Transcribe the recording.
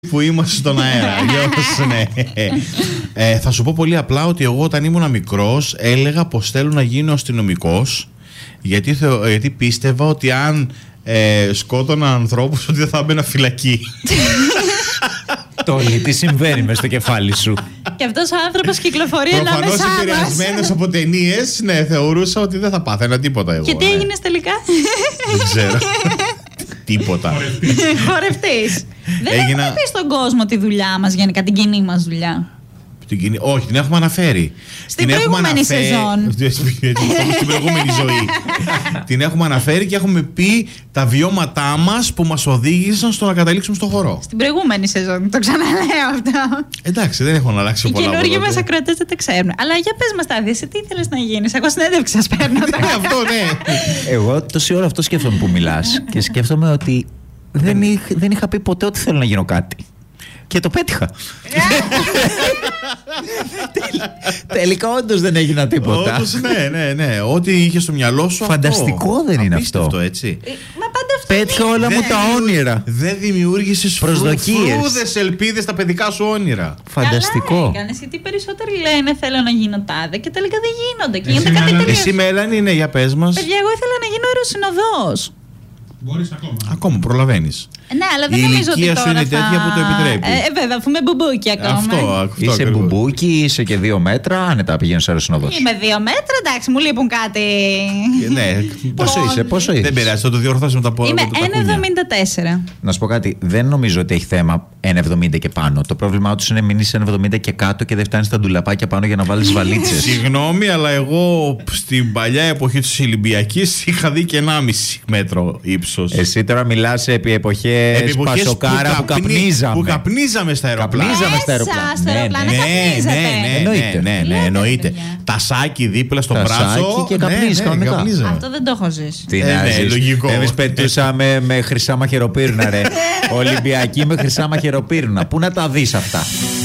που είμαστε στον αέρα. Ναι. Θα σου πω πολύ απλά ότι εγώ όταν ήμουν μικρός έλεγα πως θέλω να γίνω αστυνομικός, γιατί πίστευα ότι αν σκότωνα ανθρώπους ότι δεν θα έμπαινα φυλακή. Τόλι, τι συμβαίνει μες στο κεφάλι σου? Και αυτός ο άνθρωπος κυκλοφορεί ανάμεσά μας. Προφανώς επηρεασμένος από ταινίες, ναι, θεωρούσα ότι δεν θα πάθαινα τίποτα εγώ. Και τι έγινες τελικά? Δεν ξέρω. Τίποτα. Χορευτής. Δεν έχουμε πει στον κόσμο τη δουλειά μας, γενικά την κοινή μας δουλειά. Όχι, την έχουμε αναφέρει. Στην προηγούμενη σεζόν. Στην προηγούμενη ζωή. Την έχουμε αναφέρει και έχουμε πει τα βιώματά μας που μας οδήγησαν στο να καταλήξουμε στο χορό. Στην προηγούμενη σεζόν, το ξαναλέω αυτό. Εντάξει, δεν έχουν αλλάξει πολλά. Οι καινούργοι μας ακροατές δεν τα ξέρουν. Αλλά για πες μας τα τι ήθελες να γίνεις? Εγώ συνέντευξη σας παίρνω. Αυτό, ναι. Εγώ τόση ώρα αυτό σκέφτομαι που μιλάς. Και σκέφτομαι ότι δεν είχα πει ποτέ ότι θέλω να γίνω κάτι. Και το πέτυχα. Τελικά όντως δεν έγινα τίποτα. Όντως, ναι. Ό,τι είχε στο μυαλό σου. Φανταστικό δεν είναι αυτό? Έτσι. Μα πάντα αυτό. Πέτυχα όλα μου τα όνειρα. Δεν δημιούργησες προσδοκίες, φρούδες ελπίδες στα παιδικά σου όνειρα. Φανταστικό. Καλά έκανες, γιατί περισσότεροι λένε θέλω να γίνω τάδε και τελικά δεν γίνονται. Και γίνεται κάτι τελείως. Εσύ Μέλανη, ναι, για πες μας. Παιδιά, εγώ ήθελα να γίνω αεροσυνοδός. Μπορείς ακόμα. Ακόμα προλαβαίνεις. Ναι, αλλά δεν η νομίζω ότι ηλικία τώρα σου είναι τέτοια που το επιτρέπει. Βέβαια, αφού είμαι μπουμπούκι ακόμα. Αυτό Είσαι ακριβώς. μπουμπούκι, είσαι και 2 μέτρα, άνετα πηγαίνεις αεροσυνοδός. Είμαι 2 μέτρα, εντάξει, μου λείπουν κάτι. Ναι. Πόσο είσαι? Δεν πειράζει, θα το διορθώσουμε τα πόδια. Είμαι 1,74. Να σου πω κάτι, δεν νομίζω ότι έχει θέμα 1,70 και πάνω. Το πρόβλημά του είναι μην είσαι 1,70 και κάτω και δεν φτάνει τα ντουλαπάκια πάνω για να βάλεις βαλίτσες. Συγγνώμη, αλλά εγώ στην παλιά εποχή της Ολυμπιακής είχα δει και 1,5 μέτρο ύψος. Εσύ τώρα μιλάς επί εποχές Πασοκάρα που καπνίζαμε. Που καπνίζαμε στα αεροπλάνα. Καπνίζαμε στα αεροπλάνα. Στα αεροπλάνα καπνίζατε. Ναι, εννοείται. Τα σάκι δίπλα στο μπράτσο. Και καπνίζαμε. Αυτό δεν το έχω ζήσει. Τι να ζεις. λογικό. Εμείς πετούσαμε με χρυσά μαχαιροπύρνα, ρε. Ολυμπιακοί με χρυσά μαχαιροπύρνα. Πού να τα δεις αυτά?